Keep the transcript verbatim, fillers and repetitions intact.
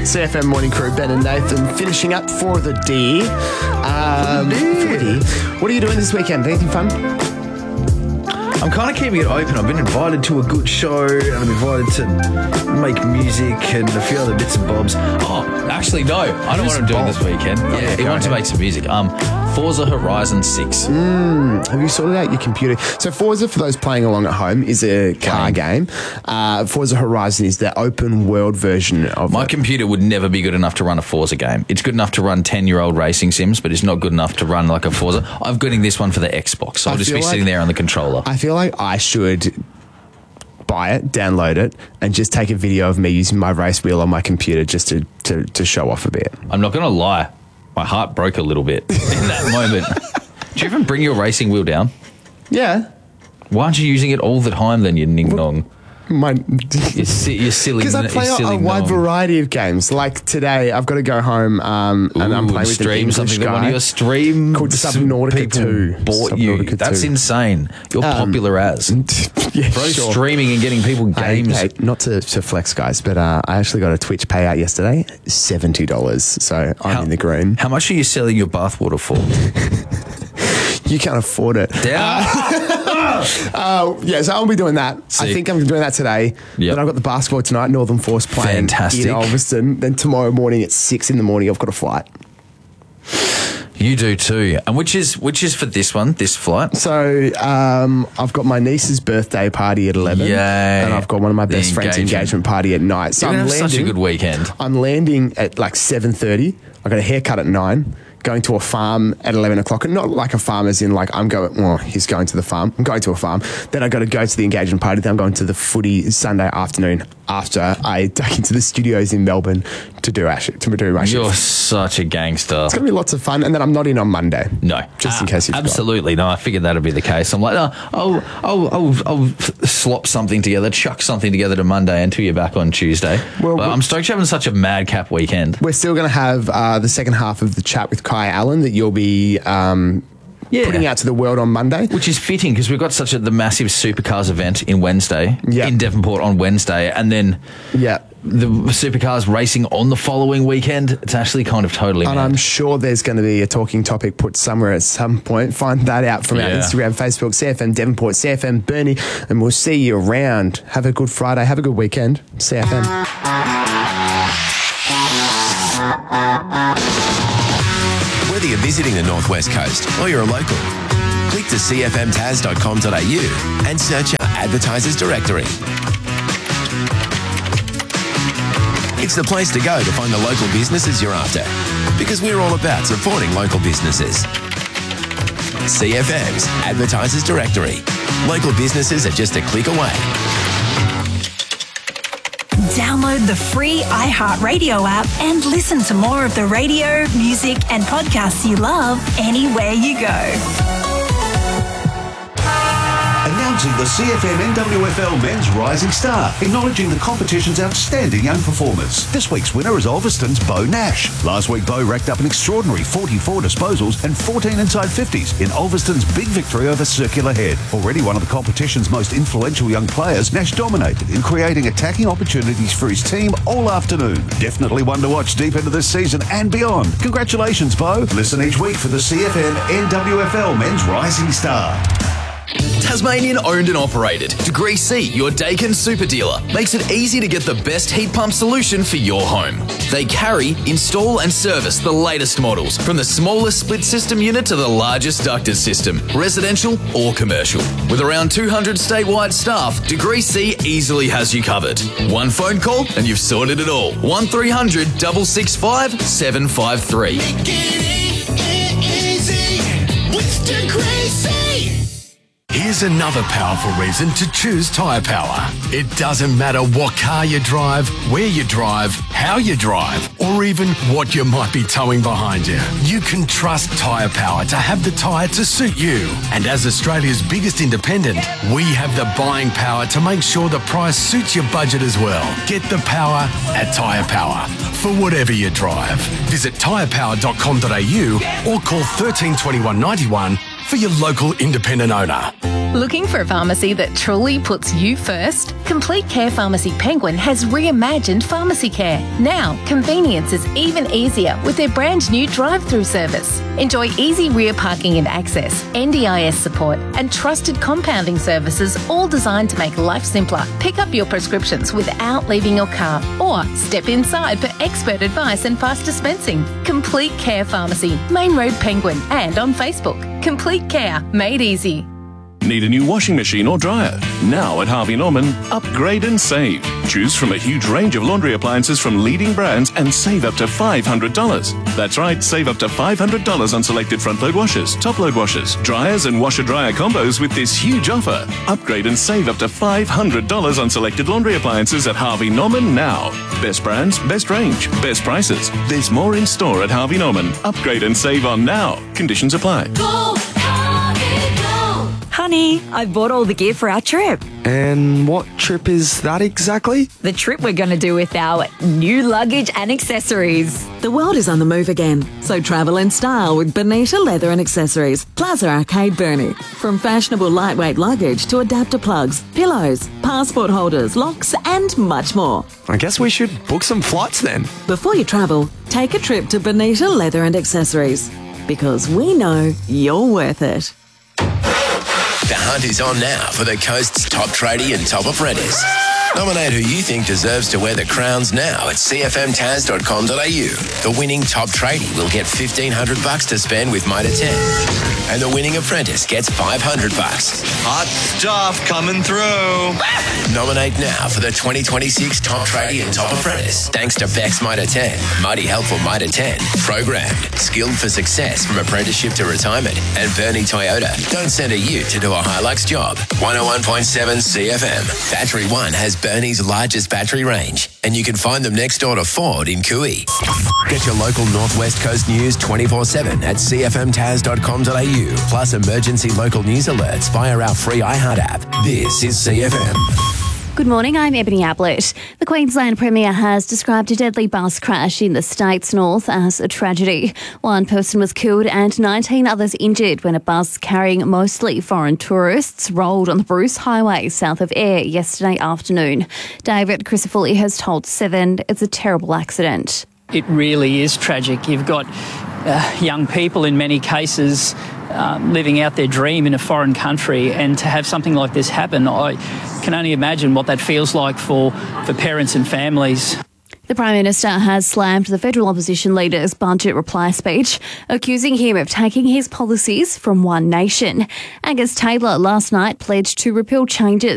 C F M Morning Crew, Ben and Nathan, finishing up for the D. Um, for the D. What are you doing this weekend? Anything fun? I'm kind of keeping it open. I've been invited to a good show and I'm invited to make music and a few other bits and bobs. Oh, actually, no. I know what I'm doing this weekend. Yeah, yeah he go wants to ahead. make some music. Um, Forza Horizon six. Mm, have you sorted out your computer? So Forza, for those playing along at home, is a car game. Uh, Forza Horizon is the open world version of My it. computer would never be good enough to run a Forza game. It's good enough to run ten-year-old racing sims, but it's not good enough to run like a Forza. I'm getting this one for the Xbox, so I I'll just feel be like- sitting there on the controller. I feel like I should buy it, download it, and just take a video of me using my race wheel on my computer just to, to, to show off a bit. I'm not going to lie. My heart broke a little bit in that moment. Do you even bring your racing wheel down? Yeah. Why aren't you using it all the time then, you ning-nong? My, You're, si- you're silly. Because I play you're a, silly a wide nong. variety of games. Like today, I've got to go home um, and I'm Ooh, playing with stream an English something that guy one of your stream called Subnautica people two. bought you. Subnautica That's two. insane. You're Um, popular as. yeah, Bro, sure. streaming and getting people Hey, games. hey, not to, to flex, guys, but uh, I actually got a Twitch payout yesterday, seventy dollars. So I'm How- in the green. How much are you selling your bathwater for? You can't afford it. Down. Uh, yeah, so I'll be doing that. I Sick. think I'm doing that today. Yep. Then I've got the basketball tonight, Northern Force playing Fantastic. in Ulverston. Then tomorrow morning at six in the morning, I've got a flight. You do too. And which is which is for this one, this flight? So um, I've got my niece's birthday party at eleven. Yay. And I've got one of my The best friends' engagement. engagement party at night. So You're I'm going to have landing, such a good weekend. I'm landing at like seven thirty. I got a haircut at nine. Going to a farm at eleven o'clock. And not like a farm as in like I'm going, well, he's going to the farm. I'm going to a farm. Then I got to go to the engagement party. Then I'm going to the footy Sunday afternoon after I duck into the studios in Melbourne to do, actually, to do my You're shift. such a gangster. It's going to be lots of fun. And then I'm not in on Monday. No, Just in Ah, case you forgot. absolutely no. I figured that'd be the case. I'm like, no, I'll, I'll, I'll, I'll slop something together, chuck something together to Monday until you're back on Tuesday. Well, but we- I'm stoked you're having such a madcap weekend. We're still going to have uh, the second half of the chat with Kai Allen that you'll be um, Yeah. putting out to the world on Monday. Which is fitting because we've got such a the massive supercars event in Wednesday Yeah. in Devonport on Wednesday, and then Yeah. the supercars racing on the following weekend. It's actually kind of totally And mad. I'm sure there's going to be a talking topic put somewhere at some point. Find that out from our Yeah. Instagram, Facebook, C F M Devonport, C F M Burnie, and we'll see you around. Have a good Friday. Have a good weekend. C F M. Whether you're visiting the Northwest Coast or you're a local, click to c f m taz dot com dot a u and search our advertisers directory. It's the place to go to find the local businesses you're after, because we're all about supporting local businesses. C F M's Advertisers Directory. Local businesses are just a click away. Download the free iHeartRadio app and listen to more of the radio, music, and podcasts you love anywhere you go. Announcing the C F M N W F L Men's Rising Star, acknowledging the competition's outstanding young performers. This week's winner is Ulverston's Bo Nash. Last week, Bo racked up an extraordinary forty-four disposals and fourteen inside fifties in Ulverston's big victory over Circular Head. Already one of the competition's most influential young players, Nash dominated in creating attacking opportunities for his team all afternoon. Definitely one to watch deep into this season and beyond. Congratulations, Bo. Listen each week for the C F M N W F L Men's Rising Star. Tasmanian owned and operated. Degree C, your Dakin super dealer, makes it easy to get the best heat pump solution for your home. They carry, install and service the latest models, from the smallest split system unit to the largest ducted system, residential or commercial. With around two hundred statewide staff, Degree C easily has you covered. One phone call and you've sorted it all. one three hundred, six six five, seven five three. Here's another powerful reason to choose Tyre Power. It doesn't matter what car you drive, where you drive, how you drive, or even what you might be towing behind you. You can trust Tyre Power to have the tyre to suit you. And as Australia's biggest independent, we have the buying power to make sure the price suits your budget as well. Get the power at Tyre Power for whatever you drive. Visit tyre power dot com dot a u or call one three two one, nine one for your local independent owner. Looking for a pharmacy that truly puts you first? Complete Care Pharmacy Penguin has reimagined pharmacy care. Now, convenience is even easier with their brand new drive-through service. Enjoy easy rear parking and access, N D I S support, and trusted compounding services, all designed to make life simpler. Pick up your prescriptions without leaving your car, or step inside for expert advice and fast dispensing. Complete Care Pharmacy, Main Road Penguin, and on Facebook. Complete Care, made easy. Need a new washing machine or dryer? Now at Harvey Norman, upgrade and save. Choose from a huge range of laundry appliances from leading brands and save up to five hundred dollars. That's right, save up to five hundred dollars on selected front-load washers, top-load washers, dryers and washer-dryer combos with this huge offer. Upgrade and save up to five hundred dollars on selected laundry appliances at Harvey Norman now. Best brands, best range, best prices. There's more in store at Harvey Norman. Upgrade and save on now. Conditions apply. Go, Harvey, go. Honey, I've bought all the gear for our trip. And what trip is that exactly? The trip we're going to do with our new luggage and accessories. The world is on the move again, so travel in style with Bonita Leather and Accessories, Plaza Arcade Burnie. From fashionable lightweight luggage to adapter plugs, pillows, passport holders, locks and much more. I guess we should book some flights then. Before you travel, take a trip to Bonita Leather and Accessories, because we know you're worth it. The hunt is on now for the Coast's top tradie and top apprentice. Nominate who you think deserves to wear the crowns now at c f m taz dot com dot a u. The winning top tradie will get fifteen hundred bucks to spend with Mitre ten. And the winning apprentice gets five hundred bucks. Hot stuff coming through. Nominate now for the twenty twenty-six Top Tradie and Top Apprentice. Thanks to Bex Mitre ten, Mighty Helpful Mitre ten, Programmed, Skilled for Success from Apprenticeship to Retirement, and Bernie Toyota. Don't send a ute to do a Hilux job. one oh one point seven C F M. Battery One has Bernie's largest battery range, and you can find them next door to Ford in Cooey. Get your local Northwest Coast news twenty-four seven at c f m taz dot com dot a u, plus emergency local news alerts via our free iHeart app. This is C F M. Good morning, I'm Ebony Ablett. The Queensland Premier has described a deadly bus crash in the state's north as a tragedy. One person was killed and nineteen others injured when a bus carrying mostly foreign tourists rolled on the Bruce Highway south of Ayr yesterday afternoon. David Crisafulli has told Seven it's a terrible accident. It really is tragic. You've got uh, young people in many cases uh, living out their dream in a foreign country, and to have something like this happen, I can only imagine what that feels like for, for parents and families. The Prime Minister has slammed the federal opposition leader's budget reply speech, accusing him of taking his policies from one nation. Angus Taylor last night pledged to repeal changes